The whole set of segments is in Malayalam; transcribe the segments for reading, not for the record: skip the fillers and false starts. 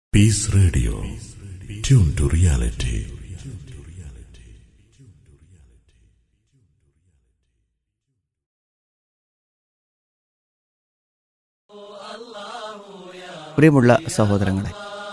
Piece radio, tune to reality. പ്രിയമുള്ള സഹോദരങ്ങളെ,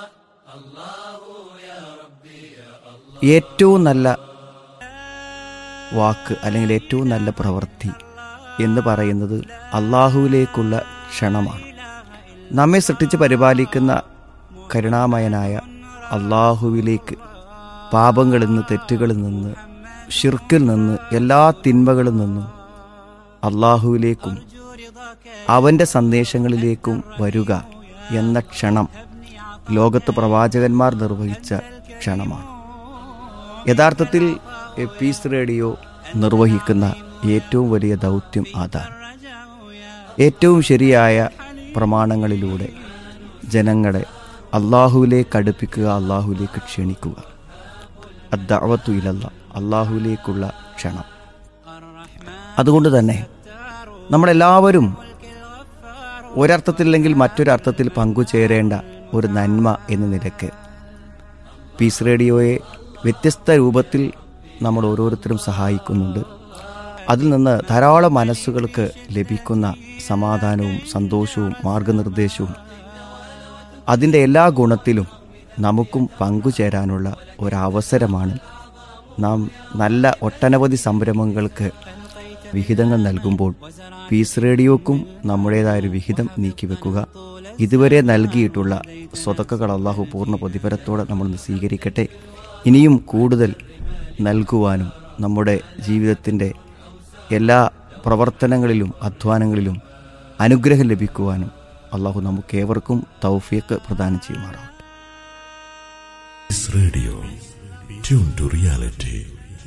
ഏറ്റവും നല്ല വാക്ക് അല്ലെങ്കിൽ ഏറ്റവും നല്ല പ്രവൃത്തി എന്ന് പറയുന്നത് അള്ളാഹുവിലേക്കുള്ള ക്ഷണമാണ്. നമ്മെ സൃഷ്ടിച്ച് പരിപാലിക്കുന്ന കരുണാമയനായ അള്ളാഹുവിലേക്ക്, പാപങ്ങളിൽ നിന്ന്, തെറ്റുകളിൽ നിന്ന്, ശിർക്കിൽ നിന്ന്, എല്ലാ തിന്മകളിൽ നിന്നും അള്ളാഹുവിലേക്കും അവൻ്റെ സന്ദേശങ്ങളിലേക്കും വരിക എന്ന ക്ഷണം ലോകത്ത് പ്രവാചകന്മാർ നിർവഹിച്ച ക്ഷണമാണ്. യഥാർത്ഥത്തിൽ പീസ് റേഡിയോ നിർവഹിക്കുന്ന ഏറ്റവും വലിയ ദൗത്യം അതാണ്. ഏറ്റവും ശരിയായ പ്രമാണങ്ങളിലൂടെ ജനങ്ങളെ അള്ളാഹുവിലേക്ക് അടുപ്പിക്കുക, അള്ളാഹുവിലേക്ക് ക്ഷണിക്കുക. അദ്ദഅവത്തു ഇലല്ലാഹ്, അള്ളാഹുവിലേക്കുള്ള ക്ഷണം. അതുകൊണ്ട് തന്നെ നമ്മളെല്ലാവരും ഒരർത്ഥത്തില്ലെങ്കിൽ മറ്റൊരർത്ഥത്തിൽ പങ്കുചേരേണ്ട ഒരു നന്മ എന്ന നിലയ്ക്ക് പീസ് റേഡിയോയെ വ്യത്യസ്ത രൂപത്തിൽ നമ്മൾ ഓരോരുത്തരും സഹായിക്കുന്നുണ്ട്. അതിൽ നിന്ന് ധാരാളം മനസ്സുകൾക്ക് ലഭിക്കുന്ന സമാധാനവും സന്തോഷവും മാർഗനിർദ്ദേശവും, അതിൻ്റെ എല്ലാ ഗുണത്തിലും നമുക്കും പങ്കുചേരാനുള്ള ഒരവസരമാണ്. നാം നല്ല ഒട്ടനവധി സംരംഭങ്ങൾക്ക് വിഹിതങ്ങൾ നൽകുമ്പോൾ പീസ് റേഡിയോക്കും നമ്മുടേതായൊരു വിഹിതം നീക്കിവെക്കുക. ഇതുവരെ നൽകിയിട്ടുള്ള സ്വതക്കകൾ അള്ളാഹു പൂർണ്ണ പ്രതിഫലത്തോടെ നമ്മൾ സ്വീകരിക്കട്ടെ. ഇനിയും കൂടുതൽ നൽകുവാനും നമ്മുടെ ജീവിതത്തിൻ്റെ എല്ലാ പ്രവർത്തനങ്ങളിലും അധ്വാനങ്ങളിലും അനുഗ്രഹം ലഭിക്കുവാനും അള്ളാഹു നമുക്കേവർക്കും തൗഫീഖ് പ്രദാനം ചെയ്യുമാറാവട്ടെ. Piece radio, tune to reality.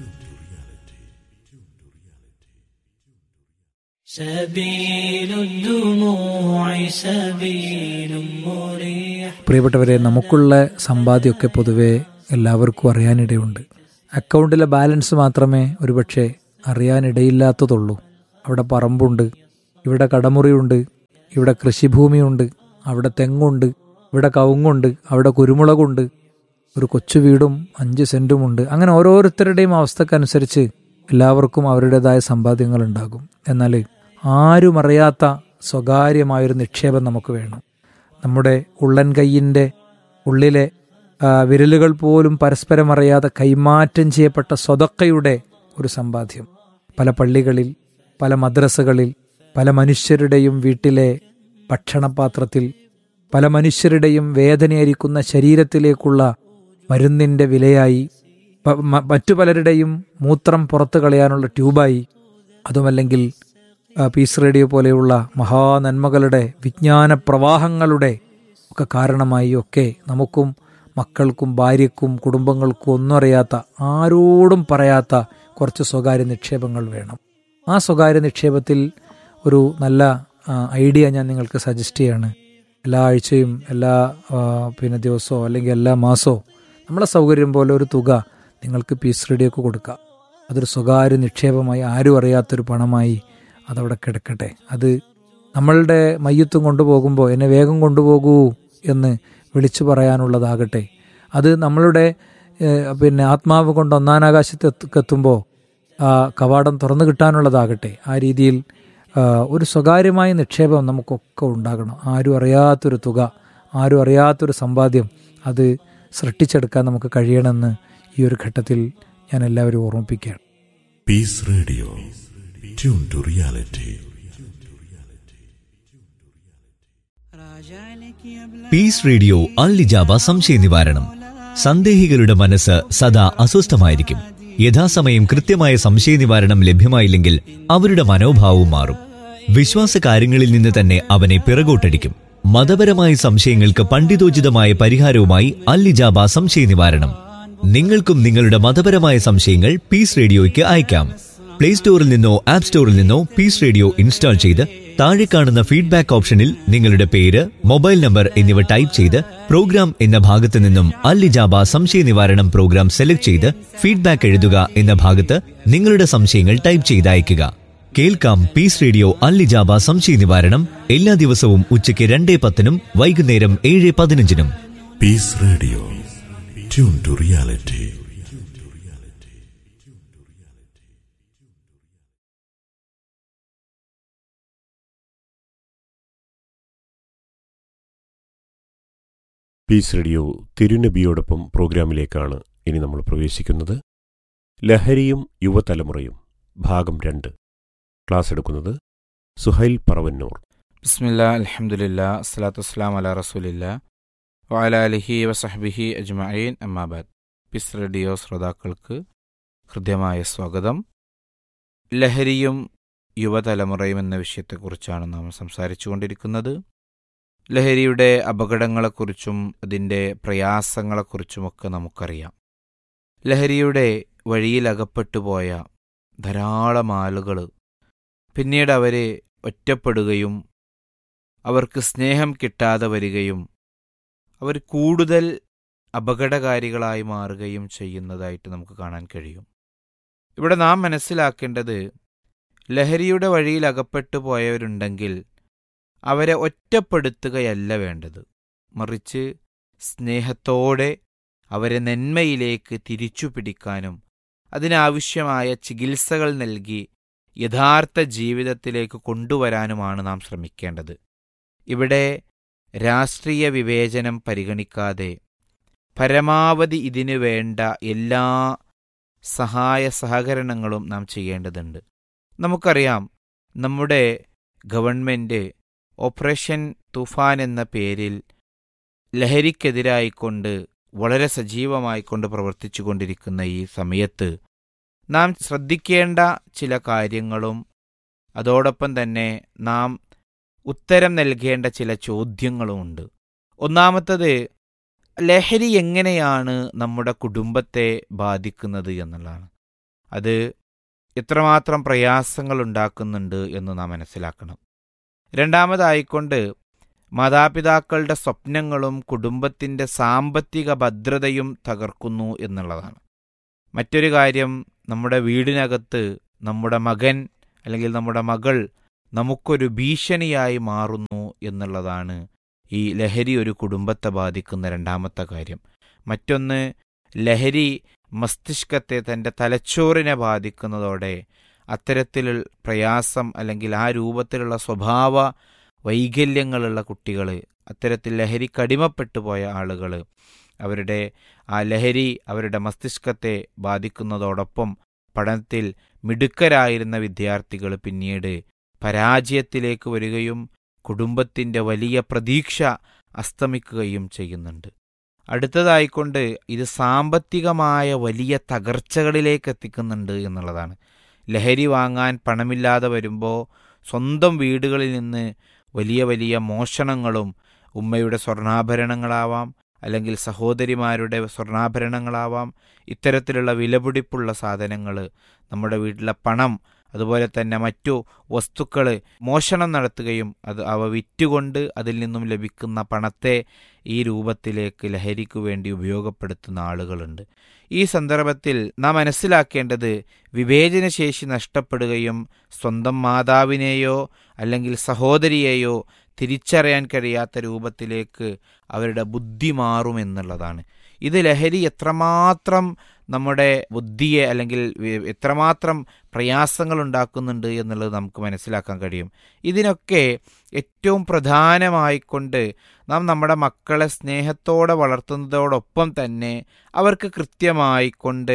പ്രിയപ്പെട്ടവരെ, നമുക്കുള്ള സമ്പാദ്യമൊക്കെ പൊതുവെ എല്ലാവർക്കും അറിയാനിടയുണ്ട്. അക്കൗണ്ടിലെ ബാലൻസ് മാത്രമേ ഒരുപക്ഷെ അറിയാനിടയില്ലാത്തതുള്ളൂ. അവിടെ പറമ്പുണ്ട്, ഇവിടെ കടമുറിയുണ്ട്, ഇവിടെ കൃഷിഭൂമിയുണ്ട്, അവിടെ തെങ്ങുണ്ട്, ഇവിടെ കവുങ്ങുണ്ട്, അവിടെ കുരുമുളകുണ്ട്, ഒരു കൊച്ചു വീടും 5 സെന്റുമുണ്ട്. അങ്ങനെ ഓരോരുത്തരുടെയും അവസ്ഥക്കനുസരിച്ച് എല്ലാവർക്കും അവരുടേതായ സമ്പാദ്യങ്ങൾ ഉണ്ടാകും. എന്നാൽ ആരും അറിയാത്ത സ്വകാര്യമായൊരു നിക്ഷേപം നമുക്ക് വേണം. നമ്മുടെ ഉള്ളൻ കൈയിൻ്റെ ഉള്ളിലെ വിരലുകൾ പോലും പരസ്പരം അറിയാതെ കൈമാറ്റം ചെയ്യപ്പെട്ട സ്വതക്കയുടെ ഒരു സമ്പാദ്യം. പല പള്ളികളിൽ, പല മദ്രസകളിൽ, പല മനുഷ്യരുടെയും വീട്ടിലെ ഭക്ഷണപാത്രത്തിൽ, പല മനുഷ്യരുടെയും വേദനയായിരിക്കുന്ന ശരീരത്തിലേക്കുള്ള മരുന്നിൻ്റെ വിലയായി, മറ്റു പലരുടെയും മൂത്രം പുറത്തു കളയാനുള്ള ട്യൂബായി, അതുമല്ലെങ്കിൽ പീസ് റേഡിയോ പോലെയുള്ള മഹാനന്മകളുടെ വിജ്ഞാന പ്രവാഹങ്ങളുടെ ഒക്കെ കാരണമായി ഒക്കെ നമുക്കും മക്കൾക്കും ഭാര്യയ്ക്കും കുടുംബങ്ങൾക്കും ഒന്നും അറിയാത്ത, ആരോടും പറയാത്ത കുറച്ച് സ്വകാര്യ നിക്ഷേപങ്ങൾ വേണം. ആ സ്വകാര്യ നിക്ഷേപത്തിൽ ഒരു നല്ല ഐഡിയ ഞാൻ നിങ്ങൾക്ക് സജസ്റ്റ് ചെയ്യാണ്. എല്ലാ ആഴ്ചയും, എല്ലാ ദിവസമോ അല്ലെങ്കിൽ എല്ലാ മാസമോ നമ്മളെ സൗകര്യം പോലെ ഒരു തുക നിങ്ങൾക്ക് പീസ് റേഡിയോക്ക് കൊടുക്കുക. അതൊരു സ്വകാര്യ നിക്ഷേപമായി, ആരും അറിയാത്തൊരു പണമായി അതവിടെ കിടക്കട്ടെ. അത് നമ്മളുടെ മയ്യത്തും കൊണ്ടുപോകുമ്പോൾ എന്നെ വേഗം കൊണ്ടുപോകൂ എന്ന് വിളിച്ചു പറയാനുള്ളതാകട്ടെ. അത് നമ്മളുടെ ആത്മാവ് കൊണ്ട് ഒന്നാനാകാശത്തെത്തുമ്പോൾ ആ കവാടം തുറന്നു കിട്ടാനുള്ളതാകട്ടെ. ആ രീതിയിൽ ഒരു സ്വകാര്യമായ നിക്ഷേപം നമുക്കൊക്കെ ഉണ്ടാകണം. ആരും അറിയാത്തൊരു തുക, ആരും അറിയാത്തൊരു സമ്പാദ്യം, അത് സൃഷ്ടിച്ചെടുക്കാൻ നമുക്ക് കഴിയണമെന്ന് ഈ ഒരു ഘട്ടത്തിൽ ഞാൻ എല്ലാവരും ഓർമ്മിപ്പിക്കുകയാണ്. Piece radio, tune to reality. Piece radio അൽ ഇജാബ സംശയ നിവാരണം. സന്ദേഹികളുടെ മനസ്സ് സദാ അസ്വസ്ഥമായിരിക്കും. യഥാസമയം കൃത്യമായ സംശയ നിവാരണം ലഭ്യമായില്ലെങ്കിൽ അവരുടെ മനോഭാവവും മാറും. വിശ്വാസ കാര്യങ്ങളിൽ നിന്ന് തന്നെ അവനെ പിറകോട്ടടിക്കും. മതപരമായ സംശയങ്ങൾക്ക് പണ്ഡിതോചിതമായ പരിഹാരവുമായി അൽ ഇജാബ സംശയ നിവാരണം. നിങ്ങൾക്കും നിങ്ങളുടെ മതപരമായ സംശയങ്ങൾ പീസ് റേഡിയോയ്ക്ക് അയക്കാം. പ്ലേ സ്റ്റോറിൽ നിന്നോ ആപ്പ് സ്റ്റോറിൽ നിന്നോ പീസ് റേഡിയോ ഇൻസ്റ്റാൾ ചെയ്ത് താഴെ കാണുന്ന ഫീഡ്ബാക്ക് ഓപ്ഷനിൽ നിങ്ങളുടെ പേര്, മൊബൈൽ നമ്പർ എന്നിവ ടൈപ്പ് ചെയ്ത് പ്രോഗ്രാം എന്ന ഭാഗത്ത് നിന്നും അൽ ഇജാബ സംശയ നിവാരണം പ്രോഗ്രാം സെലക്ട് ചെയ്ത് ഫീഡ്ബാക്ക് എഴുതുക എന്ന ഭാഗത്ത് നിങ്ങളുടെ സംശയങ്ങൾ ടൈപ്പ് ചെയ്ത് അയയ്ക്കുക. കേൾക്കാം പീസ് റേഡിയോ അൽ ഇജാബ സംശയ നിവാരണം എല്ലാ ദിവസവും ഉച്ചയ്ക്ക് 2:10 വൈകുന്നേരം 7:15. Peace Radio. Tune to reality. Piece radio തിരുനബിയോടൊപ്പം പ്രോഗ്രാമിലേക്കാണ് ഇനി നമ്മൾ പ്രവേശിക്കുന്നത്. ലഹരിയും യുവതലമുറയും ഭാഗം 2. ക്ലാസ് എടുക്കുന്നത് സുഹൈൽ പറവന്നൂർ. ബിസ്മില്ലാ അൽഹംദുലില്ലാ അസ്സലാത്തു വസ്സലാമു അലാ റസൂലില്ലാ വഅലാ ആലിഹി വസഹ്ബിഹി അജ്മഈൻ അമ്മാബാദ്. പീസ് റേഡിയോ ശ്രോതാക്കൾക്ക് ഹൃദ്യമായ സ്വാഗതം. ലഹരിയും യുവതലമുറയും എന്ന വിഷയത്തെക്കുറിച്ചാണ് നാം സംസാരിച്ചുകൊണ്ടിരിക്കുന്നത്. ലഹരിയുടെ അപകടങ്ങളെക്കുറിച്ചും അതിൻ്റെ പ്രയാസങ്ങളെക്കുറിച്ചുമൊക്കെ നമുക്കറിയാം. ലഹരിയുടെ വഴിയിലകപ്പെട്ടുപോയ ധാരാളം ആളുകൾ പിന്നീട് അവർ ഒറ്റപ്പെടുകയും അവർക്ക് സ്നേഹം കിട്ടാതെ വരികയും അവർ കൂടുതൽ അപകടകാരികളായി മാറുകയും ചെയ്യുന്നതായിട്ട് നമുക്ക് കാണാൻ കഴിയും. ഇവിടെ നാം മനസ്സിലാക്കേണ്ടത്, ലഹരിയുടെ വഴിയിൽ അകപ്പെട്ടു പോയവരുണ്ടെങ്കിൽ അവരെ ഒറ്റപ്പെടുത്തുകയല്ല വേണ്ടത്, മറിച്ച് സ്നേഹത്തോടെ അവരെ നന്മയിലേക്ക് തിരിച്ചു പിടിക്കാനും അതിനാവശ്യമായ ചികിത്സകൾ നൽകി യഥാർത്ഥ ജീവിതത്തിലേക്ക് കൊണ്ടുവരാനുമാണ് നാം ശ്രമിക്കേണ്ടത്. ഇവിടെ രാഷ്ട്രീയ വിവേചനം പരിഗണിക്കാതെ പരമാവധി ഇതിനു വേണ്ട എല്ലാ സഹായ സഹകരണങ്ങളും നാം ചെയ്യേണ്ടതുണ്ട്. നമുക്കറിയാം, നമ്മുടെ ഗവൺമെൻറ് ഓപ്പറേഷൻ തുഫാൻ എന്ന പേരിൽ ലഹരിക്കെതിരായിക്കൊണ്ട് വളരെ സജീവമായിക്കൊണ്ട് പ്രവർത്തിച്ചു കൊണ്ടിരിക്കുന്ന ഈ സമയത്ത് നാം ശ്രദ്ധിക്കേണ്ട ചില കാര്യങ്ങളും അതോടൊപ്പം തന്നെ നാം ഉത്തരം നൽകേണ്ട ചില ചോദ്യങ്ങളുമുണ്ട്. ഒന്നാമത്തത്, ലഹരി എങ്ങനെയാണ് നമ്മുടെ കുടുംബത്തെ ബാധിക്കുന്നത് എന്നുള്ളതാണ്. അത് എത്രമാത്രം പ്രയാസങ്ങൾ ഉണ്ടാക്കുന്നുണ്ട് എന്ന് നാം മനസ്സിലാക്കണം. രണ്ടാമതായിക്കൊണ്ട് മാതാപിതാക്കളുടെ സ്വപ്നങ്ങളും കുടുംബത്തിൻ്റെ സാമ്പത്തിക ഭദ്രതയും തകർക്കുന്നു എന്നുള്ളതാണ്. മറ്റൊരു കാര്യം, നമ്മുടെ വീടിനകത്ത് നമ്മുടെ മകൻ അല്ലെങ്കിൽ നമ്മുടെ മകൾ നമുക്കൊരു ഭീഷണിയായി മാറുന്നു എന്നുള്ളതാണ് ഈ ലഹരി ഒരു കുടുംബത്തെ ബാധിക്കുന്ന രണ്ടാമത്തെ കാര്യം. മറ്റൊന്ന്, ലഹരി മസ്തിഷ്കത്തെ, തൻ്റെ തലച്ചോറിനെ ബാധിക്കുന്നതോടെ അത്തരത്തിലുള്ള പ്രയാസം അല്ലെങ്കിൽ ആ രൂപത്തിലുള്ള സ്വഭാവ വൈകല്യങ്ങളുള്ള കുട്ടികൾ, അത്തരത്തിൽ ലഹരിക്കടിമപ്പെട്ടു പോയ ആളുകൾ, അവരുടെ ആ ലഹരി അവരുടെ മസ്തിഷ്കത്തെ ബാധിക്കുന്നതോടൊപ്പം പഠനത്തിൽ മിടുക്കരായിരുന്ന വിദ്യാർത്ഥികൾ പിന്നീട് പരാജയത്തിലേക്ക് വരികയും കുടുംബത്തിൻ്റെ വലിയ പ്രതീക്ഷ അസ്തമിക്കുകയും ചെയ്യുന്നുണ്ട്. അടുത്തതായിക്കൊണ്ട് ഇത് സാമ്പത്തികമായ വലിയ തകർച്ചകളിലേക്ക് എത്തിക്കുന്നുണ്ട് എന്നുള്ളതാണ്. ലഹരി വാങ്ങാൻ പണമില്ലാതെ വരുമ്പോൾ സ്വന്തം വീടുകളിൽ നിന്ന് വലിയ വലിയ മോഷണങ്ങളും, ഉമ്മയുടെ സ്വർണ്ണാഭരണങ്ങളാവാം അല്ലെങ്കിൽ സഹോദരിമാരുടെ സ്വർണ്ണാഭരണങ്ങളാവാം, ഇത്തരത്തിലുള്ള വിലപിടിപ്പുള്ള സാധനങ്ങൾ, നമ്മുടെ വീട്ടിലെ പണം, അതുപോലെ തന്നെ മറ്റു വസ്തുക്കൾ മോഷണം നടത്തുകയും അവ വിറ്റുകൊണ്ട് അതിൽ നിന്നും ലഭിക്കുന്ന പണത്തെ ഈ രൂപത്തിലേക്ക് ലഹരിക്കു വേണ്ടി ഉപയോഗപ്പെടുത്തുന്ന ആളുകളുണ്ട്. ഈ സന്ദർഭത്തിൽ നാം മനസ്സിലാക്കേണ്ടത്, വിവേചനശേഷി നഷ്ടപ്പെടുകയും സ്വന്തം മാതാവിനെയോ അല്ലെങ്കിൽ സഹോദരിയെയോ തിരിച്ചറിയാൻ കഴിയാത്ത രൂപത്തിലേക്ക് അവരുടെ ബുദ്ധി മാറുമെന്നുള്ളതാണ്. ഇത് ലഹരി എത്രമാത്രം നമ്മുടെ ബുദ്ധിയെ അല്ലെങ്കിൽ എത്രമാത്രം പ്രയാസങ്ങൾ ഉണ്ടാക്കുന്നുണ്ട് എന്നുള്ളത് നമുക്ക് മനസ്സിലാക്കാൻ കഴിയും. ഇതിനൊക്കെ ഏറ്റവും പ്രധാനമായിക്കൊണ്ട് നാം നമ്മുടെ മക്കളെ സ്നേഹത്തോടെ വളർത്തുന്നതോടൊപ്പം തന്നെ അവർക്ക് കൃത്യമായിക്കൊണ്ട്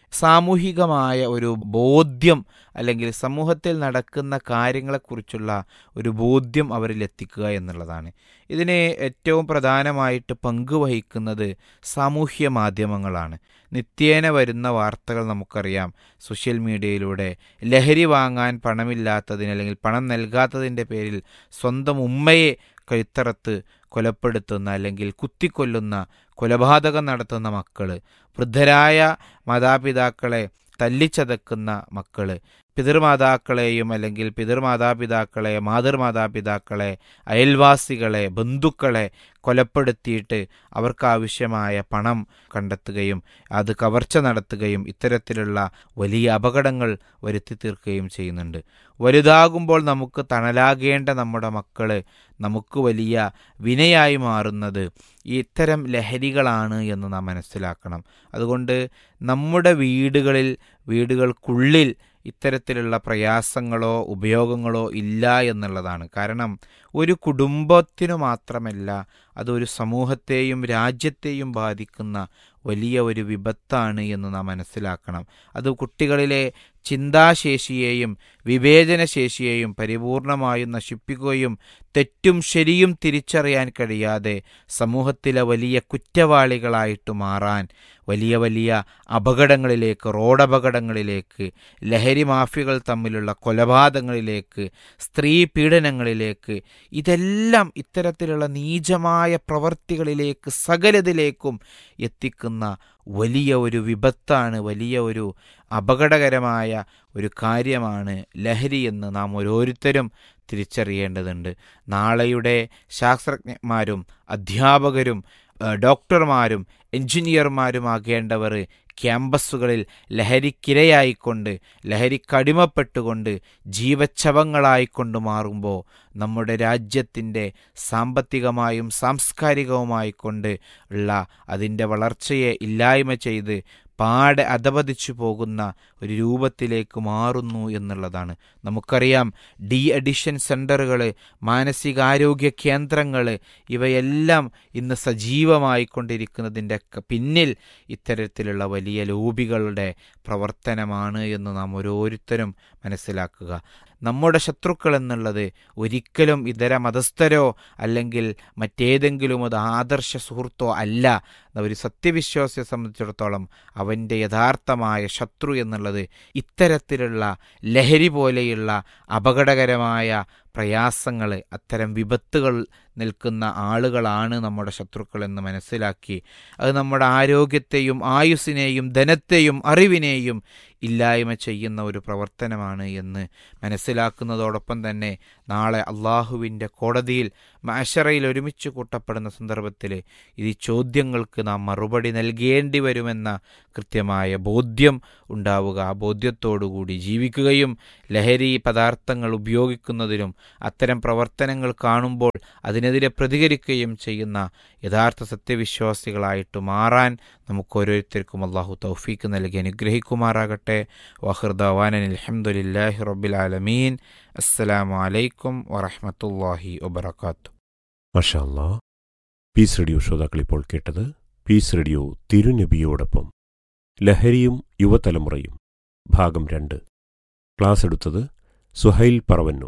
സാമൂഹികമായ ഒരു ബോധ്യം അല്ലെങ്കിൽ സമൂഹത്തിൽ നടക്കുന്ന കാര്യങ്ങളെക്കുറിച്ചുള്ള ഒരു ബോധ്യം അവരിൽ എത്തിക്കുക എന്നുള്ളതാണ്. ഇതിന് ഏറ്റവും പ്രധാനമായിട്ട് പങ്കുവഹിക്കുന്നത് സാമൂഹ്യ മാധ്യമങ്ങളാണ്. നിത്യേന വരുന്ന വാർത്തകൾ നമുക്കറിയാം. സോഷ്യൽ മീഡിയയിലൂടെ ലഹരി വാങ്ങാൻ പണമില്ലാത്തതിന് അല്ലെങ്കിൽ പണം നൽകാത്തതിൻ്റെ പേരിൽ സ്വന്തം ഉമ്മയെ കഴുത്തറത്ത് കൊലപ്പെടുത്തുന്ന അല്ലെങ്കിൽ കുത്തിക്കൊല്ലുന്ന, കൊലപാതകം നടത്തുന്ന മക്കൾ, വൃദ്ധരായ മാതാപിതാക്കളെ തല്ലിച്ചതക്കുന്ന മക്കൾ, പിതൃമാതാക്കളെയും അല്ലെങ്കിൽ പിതൃമാതാപിതാക്കളെ, മാതൃമാതാപിതാക്കളെ, അയൽവാസികളെ, ബന്ധുക്കളെ കൊലപ്പെടുത്തിയിട്ട് അവർക്കാവശ്യമായ പണം കണ്ടെത്തുകയും അത് കവർച്ച നടത്തുകയും ഇത്തരത്തിലുള്ള വലിയ അപകടങ്ങൾ വരുത്തി തീർക്കുകയും ചെയ്യുന്നുണ്ട്. വലുതാകുമ്പോൾ നമുക്ക് തണലാകേണ്ട നമ്മുടെ മക്കൾ നമുക്ക് വലിയ വിനയായി മാറുന്നത് ഇത്തരം ലഹരികളാണ് എന്ന് നാം മനസ്സിലാക്കണം. അതുകൊണ്ട് നമ്മുടെ വീടുകൾക്കുള്ളിൽ ഇത്തരത്തിലുള്ള പ്രയാസങ്ങളോ ഉപയോഗങ്ങളോ ഇല്ല എന്നുള്ളതാണ്. കാരണം ഒരു കുടുംബത്തിനു മാത്രമല്ല, അതൊരു സമൂഹത്തെയും രാജ്യത്തെയും ബാധിക്കുന്ന വലിയ ഒരു വിപത്താണ് എന്ന് നാം മനസ്സിലാക്കണം. അത് കുട്ടികളിലെ ചിന്താശേഷിയെയും വിവേചനശേഷിയെയും പരിപൂർണമായും നശിപ്പിക്കുകയും തെറ്റും ശരിയും തിരിച്ചറിയാൻ കഴിയാതെ സമൂഹത്തിലെ വലിയ കുറ്റവാളികളായിട്ട് മാറാൻ, വലിയ വലിയ അപകടങ്ങളിലേക്ക്, റോഡപകടങ്ങളിലേക്ക്, ലഹരി മാഫിയകൾ തമ്മിലുള്ള കൊലപാതകങ്ങളിലേക്ക്, സ്ത്രീ പീഡനങ്ങളിലേക്ക്, ഇതെല്ലാം ഇത്തരത്തിലുള്ള നീചമായ പ്രവർത്തികളിലേക്ക് സകലതിലേക്കും എത്തിക്കുന്ന വലിയ ഒരു വിപത്താണ്, വലിയ ഒരു അപകടകരമായ ഒരു കാര്യമാണ് ലഹരി എന്ന് നാം ഓരോരുത്തരും തിരിച്ചറിയേണ്ടതുണ്ട്. നാളെയുടെ ശാസ്ത്രജ്ഞന്മാരും അധ്യാപകരും ഡോക്ടർമാരും എഞ്ചിനീയർമാരുമാകേണ്ടവർ ക്യാമ്പസുകളിൽ ലഹരിക്കിരയായിക്കൊണ്ട്, ലഹരിക്കടിമപ്പെട്ടുകൊണ്ട് ജീവച്ഛവങ്ങളായിക്കൊണ്ട് മാറുമ്പോൾ നമ്മുടെ രാജ്യത്തിൻ്റെ സാമ്പത്തികമായും സാംസ്കാരികവുമായിക്കൊണ്ട് ഉള്ള അതിൻ്റെ വളർച്ചയെ ഇല്ലായ്മ ചെയ്ത് പാടെ അധപതിച്ചു പോകുന്ന ഒരു രൂപത്തിലേക്ക് മാറുന്നു എന്നുള്ളതാണ്. നമുക്കറിയാം, ഡി അഡിഷൻ സെൻ്ററുകൾ, മാനസികാരോഗ്യ കേന്ദ്രങ്ങൾ, ഇവയെല്ലാം ഇന്ന് സജീവമായിക്കൊണ്ടിരിക്കുന്നതിൻ്റെ പിന്നിൽ ഇത്തരത്തിലുള്ള വലിയ ലോബികളുടെ പ്രവർത്തനമാണ് എന്ന് നാം ഓരോരുത്തരും മനസ്സിലാക്കുക. നമ്മുടെ ശത്രുക്കൾ എന്നുള്ളത് ഒരിക്കലും ഇതര മതസ്ഥരോ അല്ലെങ്കിൽ മറ്റേതെങ്കിലും ഒരു ആദർശ സുഹൃത്തോ അല്ല. ഒരു സത്യവിശ്വാസിയെ സംബന്ധിച്ചിടത്തോളം അവൻ്റെ യഥാർത്ഥമായ ശത്രു എന്നുള്ളത് ഇത്തരത്തിലുള്ള ലഹരി പോലെയുള്ള അപകടകരമായ പ്രയാസങ്ങൾ, അത്തരം വിപത്തുകൾ നിൽക്കുന്ന ആളുകളാണ് നമ്മുടെ ശത്രുക്കളെന്ന് മനസ്സിലാക്കി അത് നമ്മുടെ ആരോഗ്യത്തെയും ആയുസ്സിനെയും ധനത്തെയും അറിവിനെയും ഇല്ലായ്മ ചെയ്യുന്ന ഒരു പ്രവർത്തനമാണ് എന്ന് മനസ്സിലാക്കുന്നതോടൊപ്പം തന്നെ നാളെ അള്ളാഹുവിൻ്റെ കോടതിയിൽ മഅ്ശറയിൽ ഒരുമിച്ച് കൂട്ടപ്പെടുന്ന സന്ദർഭത്തിൽ ഈ ചോദ്യങ്ങൾക്ക് നാം മറുപടി നൽകേണ്ടി വരുമെന്ന കൃത്യമായ ബോധ്യം ഉണ്ടാവുക, ആ ബോധ്യത്തോടുകൂടി ജീവിക്കുകയും ലഹരി പദാർത്ഥങ്ങൾ ഉപയോഗിക്കുന്നതിനും അത്തരം പ്രവർത്തനങ്ങൾ കാണുമ്പോൾ അതിനെതിരെ പ്രതികരിക്കുകയും ചെയ്യുന്ന യഥാർത്ഥ സത്യവിശ്വാസികളായിട്ട് മാറാൻ നമുക്ക് ഓരോരുത്തർക്കും അള്ളാഹു തൗഫീക്ക് നൽകി അനുഗ്രഹിക്കുമാറാകട്ടെ. വആഖിറു ദഅ്വാനാ അൽഹംദുലില്ലാഹി റബ്ബിൽ ആലമീൻ. അസ്സലാമു അലൈക്കും വറഹ്മത്തുള്ളാഹി വബറകാതുഹു. മാഷാ അല്ലാഹ്. പീസ് റേഡിയോ ശ്രോതാക്കൾ ഇപ്പോൾ കേട്ടത് പീസ് റേഡിയോ തിരുനബിയോടൊപ്പം ലഹരിയും യുവതലമുറയും ഭാഗം 2. ക്ലാസ് എടുത്തത് സുഹൈൽ പറവന്നൂർ.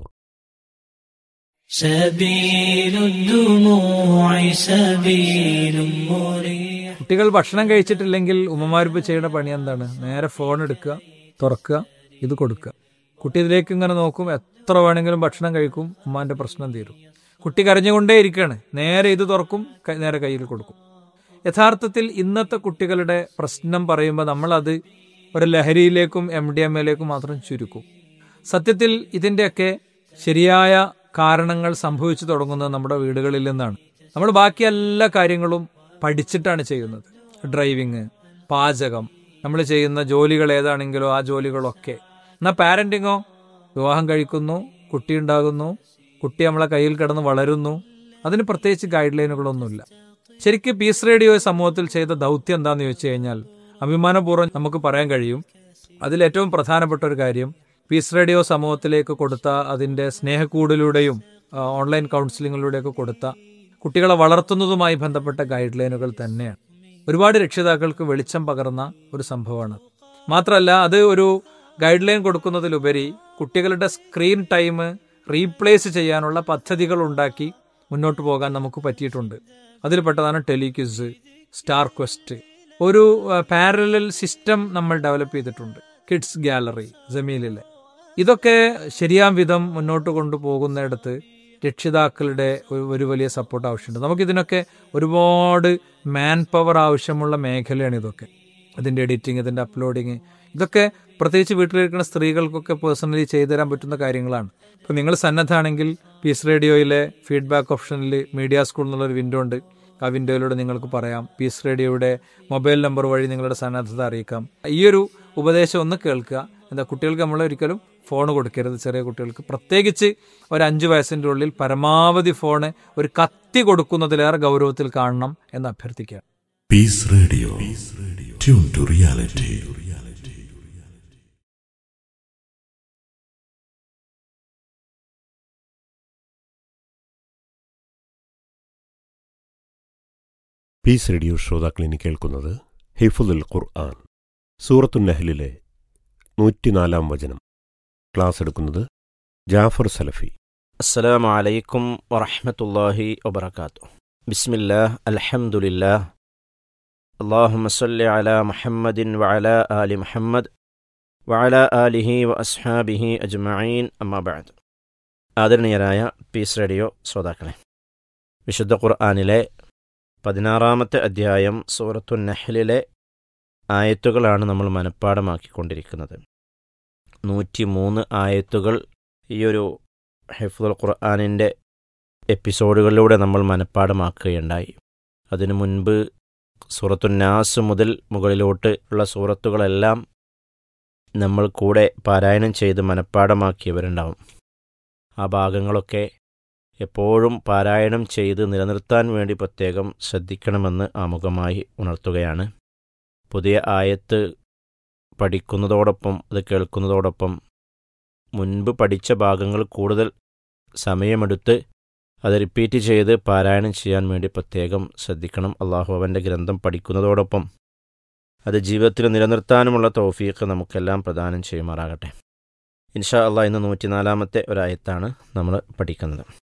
കുട്ടികൾ ഭക്ഷണം കഴിച്ചിട്ടില്ലെങ്കിൽ ഉമ്മമാരിപ്പോൾ ചെയ്യുന്ന പണി എന്താണ്? നേരെ ഫോൺ എടുക്കുക, തുറക്കുക, ഇത് കൊടുക്കുക. കുട്ടി ഇതിലേക്ക് ഇങ്ങനെ നോക്കും, എത്ര വേണമെങ്കിലും ഭക്ഷണം കഴിക്കും, ഉമ്മാന്റെ പ്രശ്നം തീരും. കുട്ടി കരഞ്ഞുകൊണ്ടേ ഇരിക്കുകയാണ്, നേരെ ഇത് തുറക്കും, നേരെ കയ്യിൽ കൊടുക്കും. യഥാർത്ഥത്തിൽ ഇന്നത്തെ കുട്ടികളുടെ പ്രശ്നം പറയുമ്പോൾ നമ്മളത് ഒരു ലഹരിയിലേക്കും MDMA-യിലേക്കും മാത്രം ചുരുക്കും. സത്യത്തിൽ ഇതിൻ്റെയൊക്കെ ശരിയായ കാരണങ്ങൾ സംഭവിച്ചു തുടങ്ങുന്നത് നമ്മുടെ വീടുകളിൽ നിന്നാണ്. നമ്മൾ ബാക്കി എല്ലാ കാര്യങ്ങളും പഠിച്ചിട്ടാണ് ചെയ്യുന്നത്. ഡ്രൈവിങ്, പാചകം, നമ്മൾ ചെയ്യുന്ന ജോലികൾ ഏതാണെങ്കിലോ ആ ജോലികളൊക്കെ. എന്നാൽ പാരന്റിങ്ങോ, വിവാഹം കഴിക്കുന്നു, കുട്ടി ഉണ്ടാകുന്നു, കുട്ടി നമ്മളെ കയ്യിൽ കിടന്ന് വളരുന്നു, അതിന് പ്രത്യേകിച്ച് ഗൈഡ് ലൈനുകളൊന്നുമില്ല. ശരിക്കും പീസ് റേഡിയോ സമൂഹത്തിൽ ചെയ്ത ദൗത്യം എന്താണെന്ന് ചോദിച്ചു കഴിഞ്ഞാൽ അഭിമാനപൂർവ്വം നമുക്ക് പറയാൻ കഴിയും, അതിലേറ്റവും പ്രധാനപ്പെട്ട ഒരു കാര്യം പീസ് റേഡിയോ സമൂഹത്തിലേക്ക് കൊടുത്ത അതിൻ്റെ സ്നേഹക്കൂടിലൂടെയും ഓൺലൈൻ കൗൺസിലിങ്ങിലൂടെയൊക്കെ കൊടുത്ത കുട്ടികളെ വളർത്തുന്നതുമായി ബന്ധപ്പെട്ട ഗൈഡ് ലൈനുകൾ തന്നെയാണ്. ഒരുപാട് രക്ഷിതാക്കൾക്ക് വെളിച്ചം പകർന്ന ഒരു സംഭവമാണ്. മാത്രമല്ല, അത് ഒരു ഗൈഡ് ലൈൻ കൊടുക്കുന്നതിലുപരി കുട്ടികളുടെ സ്ക്രീൻ ടൈം റീപ്ലേസ് ചെയ്യാനുള്ള പദ്ധതികൾ ഉണ്ടാക്കി മുന്നോട്ട് പോകാൻ നമുക്ക് പറ്റിയിട്ടുണ്ട്. അതിൽപ്പെട്ടതാണ് ടെലിക്വിസ്, സ്റ്റാർ ക്വസ്റ്റ്. ഒരു പാരലൽ സിസ്റ്റം നമ്മൾ ഡെവലപ്പ് ചെയ്തിട്ടുണ്ട്. Kids gallery, ജമീലിലെ. ഇതൊക്കെ ശരിയാം വിധം മുന്നോട്ട് കൊണ്ടുപോകുന്നിടത്ത് രക്ഷിതാക്കളുടെ ഒരു വലിയ സപ്പോർട്ട് ആവശ്യമുണ്ട്. നമുക്കിതിനൊക്കെ ഒരുപാട് മാൻ പവർ ആവശ്യമുള്ള മേഖലയാണ് ഇതൊക്കെ. ഇതിൻ്റെ എഡിറ്റിംഗ്, ഇതിൻ്റെ അപ്ലോഡിങ്, ഇതൊക്കെ പ്രത്യേകിച്ച് വീട്ടിലിരിക്കുന്ന സ്ത്രീകൾക്കൊക്കെ പേഴ്സണലി ചെയ്തു തരാൻ പറ്റുന്ന കാര്യങ്ങളാണ്. ഇപ്പോൾ നിങ്ങൾ സന്നദ്ധമാണെങ്കിൽ പീസ് റേഡിയോയിലെ ഫീഡ്ബാക്ക് ഓപ്ഷനിൽ മീഡിയ സ്കൂൾ എന്നുള്ളൊരു വിൻഡോ ഉണ്ട്. ആ വിൻഡോയിലൂടെ നിങ്ങൾക്ക് പറയാം. പീസ് റേഡിയോയുടെ മൊബൈൽ നമ്പർ വഴി നിങ്ങളുടെ സന്നദ്ധത അറിയിക്കാം. ഈ ഒരു ഉപദേശം ഒന്ന് കേൾക്കുക. എന്താ, കുട്ടികൾക്ക് നമ്മൾ ഒരിക്കലും ഫോൺ കൊടുക്കരുത്. ചെറിയ കുട്ടികൾക്ക് പ്രത്യേകിച്ച് ഒരു 5 വയസ്സിൻ്റെ ഉള്ളിൽ പരമാവധി ഫോണ് ഒരു കത്തി കൊടുക്കുന്നതിലേറെ ഗൗരവത്തിൽ കാണണം എന്ന് അഭ്യർത്ഥിക്കുക. Peace Radio. Tune to reality. Piece radio ശ്രോതാക്കളിനി കേൾക്കുന്നത് ഹിഫ്ളുൽ ഖുർആൻ, സൂറത്തുൻ നഹ്ലിലെ 104 വചനം. ക്ലാസ് എടുക്കുന്നത് ജാഫർ സലഫി. അസ്സലാമു അലൈക്കും വറഹ്മത്തുള്ളാഹി വബറകാതുഹു. ബിസ്മില്ലാഹ്, അൽഹംദുലില്ലാഹ്, അല്ലാഹുമ്മ സ്വല്ലി അലാ മുഹമ്മദിൻ വഅലാ ആലി മുഹമ്മദ് വഅലാ ആലിഹി വഅസ്ഹാബിഹി അജ്മഈൻ, അമ്മാ ബഅദ്. ആദരണീയരായ പീസ് റേഡിയോ ശ്രോതാക്കളെ, വിശുദ്ധ ഖുർആനിലെ 16-ാമത്തെ അധ്യായം സൂറത്തുൻ നഹ്ലിലെ ആയത്തുകളാണ് നമ്മൾ മനഃപ്പാഠമാക്കിക്കൊണ്ടിരിക്കുന്നത്. 103 ആയത്തുകൾ ഈ ഒരു ഹിഫ്ളുൽ ഖുർആനിൻ്റെ എപ്പിസോഡുകളിലൂടെ നമ്മൾ മനഃപ്പാഠമാക്കുകയുണ്ടായി. അതിനു മുൻപ് സൂറത്തുൻ നാസ് മുതൽ മുകളിലോട്ട് ഉള്ള സൂറത്തുകളെല്ലാം നമ്മൾ കൂടെ പാരായണം ചെയ്ത് മനഃപ്പാഠമാക്കിയവരുണ്ടാവും. ആ ഭാഗങ്ങളൊക്കെ എപ്പോഴും പാരായണം ചെയ്ത് നിലനിർത്താൻ വേണ്ടി പ്രത്യേകം ശ്രദ്ധിക്കണമെന്ന് ആമുഖമായി ഉണർത്തുകയാണ്. പുതിയ ആയത്ത് പഠിക്കുന്നതോടൊപ്പം അത് കേൾക്കുന്നതോടൊപ്പം മുൻപ് പഠിച്ച ഭാഗങ്ങൾ കൂടുതൽ സമയമെടുത്ത് അത് റിപ്പീറ്റ് ചെയ്ത് പാരായണം ചെയ്യാൻ വേണ്ടി പ്രത്യേകം ശ്രദ്ധിക്കണം. അള്ളാഹു അവൻ്റെ ഗ്രന്ഥം പഠിക്കുന്നതോടൊപ്പം അത് ജീവിതത്തിൽ നിലനിർത്താനുമുള്ള തൗഫീഖ് നമുക്കെല്ലാം പ്രദാനം ചെയ്യുമാറാകട്ടെ. ഇൻഷാ അള്ളാഹ് ഇന്ന് 104-ാമത്തെ ഒരായത്താണ് നമ്മൾ പഠിക്കുന്നത്.